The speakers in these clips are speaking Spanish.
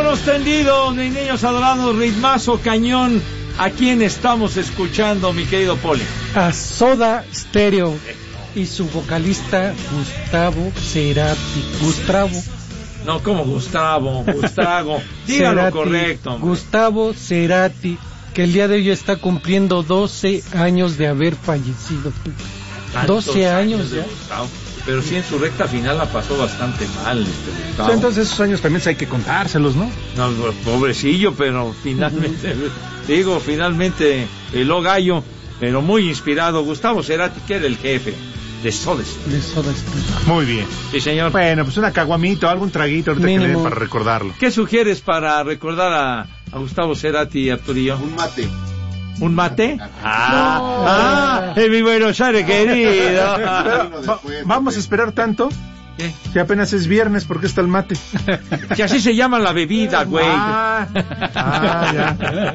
Manos tendidos, mis niños adorados, ritmazo cañón. ¿A quién estamos escuchando, mi querido Poli? A Soda Stereo y su vocalista Gustavo Cerati. Gustavo. No, como Gustavo. Dígalo Cerati, correcto. Hombre. Gustavo Cerati, que el día de hoy está cumpliendo 12 años de haber fallecido. 12 años ya. Gustavo. Pero sí, en su recta final la pasó bastante mal, Gustavo. Entonces esos años también hay que contárselos, ¿no? No, pobrecillo, pero finalmente, peló gallo, pero muy inspirado. Gustavo Cerati, que era el jefe de Soda Stereo. Muy bien. Sí, señor. Bueno, pues una caguamita o algún traguito ahorita que le den para recordarlo. ¿Qué sugieres para recordar a Gustavo Cerati y Arturillo? Un mate. ¿Un mate? En mi Buenos Aires querido. Vamos a esperar tanto. ¿Qué? Si apenas es viernes, ¿por qué está el mate? Que así se llama la bebida, güey. Ya.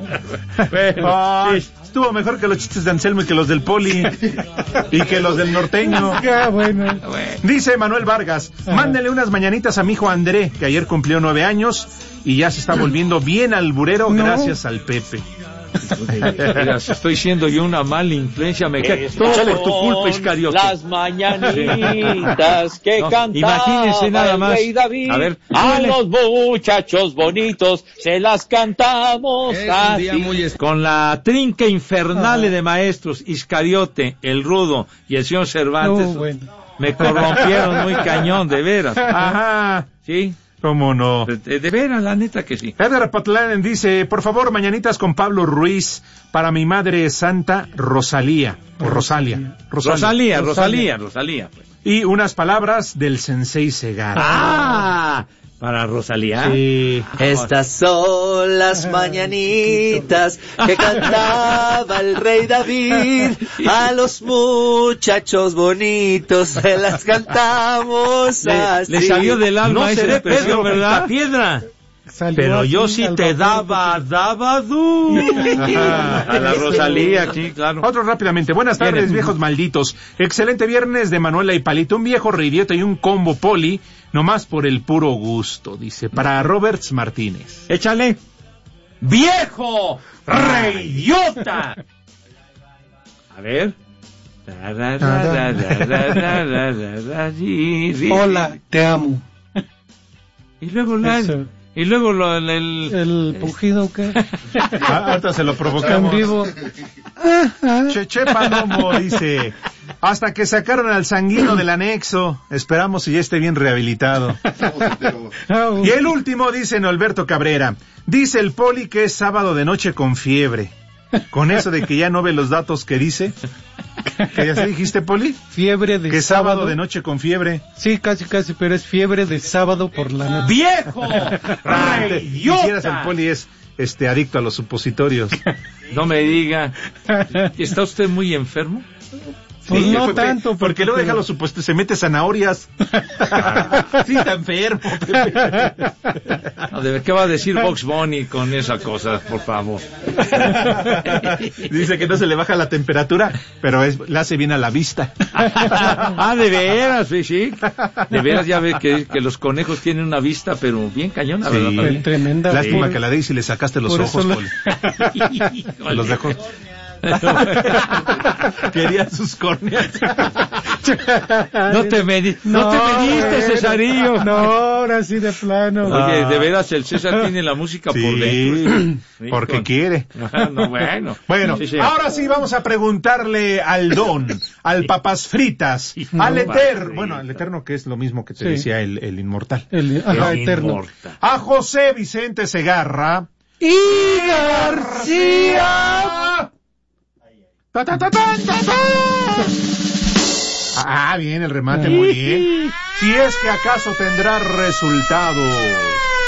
Bueno, sí. Estuvo mejor que los chistes de Anselmo y que los del Poli y que los del norteño. Bueno. Dice Manuel Vargas, mándele unas mañanitas a mi hijo André, que ayer cumplió 9 años y ya se está volviendo bien alburero gracias al Pepe. Mira, estoy siendo yo una mala influencia, me cae todo por tu culpa, Iscariote. Las mañanitas que cantaba imagínense nada más. el rey David. A ver, a los muchachos bonitos se las cantamos así. Con la trinca infernale de maestros, Iscariote, el Rudo y el señor Cervantes, me corrompieron muy cañón, de veras. Ajá. ¿Sí? ¿Cómo no? De veras, la neta que sí. Edgar Patlán dice, por favor, mañanitas con Pablo Ruiz para mi madre santa Rosalía. O Rosalia. Rosalía. Pues. Y unas palabras del Sensei Segarra. Para Rosalía. Sí. Estas son las mañanitas que cantaba el rey David. A los muchachos bonitos se las cantamos así. Le salió del alma No esa seré expresión, Pedro ¿verdad? Piedra. Pero yo sí te daba du. A la Rosalía, sí, claro. Otro rápidamente. Buenas tardes, viejos malditos. Excelente viernes de Manuela y Palito. Un viejo reidiota y un combo Poli, nomás por el puro gusto, dice. Para Roberts Martínez. Échale. ¡Viejo reidiota! A ver. Hola, te amo. Y luego el pujido, ¿qué? Ahorita se lo provocamos. En vivo. Cheche Palomo dice, hasta que sacaron al sanguino del anexo, esperamos si ya esté bien rehabilitado. Y el último dice Norberto Cabrera, dice el Poli que es sábado de noche con fiebre. Con eso de que ya no ve los datos que dice. ¿Que ya se dijiste, Poli? Fiebre de que sábado. Sábado de noche con fiebre. Sí, casi, pero es fiebre de sábado por la noche. ¡Viejo! Quisieras, el Poli es adicto a los supositorios. No me diga. ¿Está usted muy enfermo? Pues sí, no Pepe, tanto. Porque luego deja los supuestos, se mete zanahorias. Sí, está enfermo, Pepe. No, ¿qué va a decir Box Bunny con esa cosa, por favor? Dice que no se le baja la temperatura, pero le hace bien a la vista. De veras, sí. De veras, ya ve que los conejos tienen una vista, pero bien cañona, sí, ¿verdad? Tremenda. Lástima que a la Daisy le sacaste los ojos, Poli. Los dejó. Quería sus córneas. No te mediste, Cesarillo. No, ahora sí de plano. Oye, de veras el César tiene la música por dentro. Sí, porque quiere. No, bueno. Bueno, sí. Ahora sí vamos a preguntarle al Don, al Papas Fritas, al Eterno. Bueno, al Eterno, que es lo mismo que te decía el Inmortal. El Eterno. A José Vicente Segarra y García. Bien, el remate, muy bien. Si es que acaso tendrá resultado.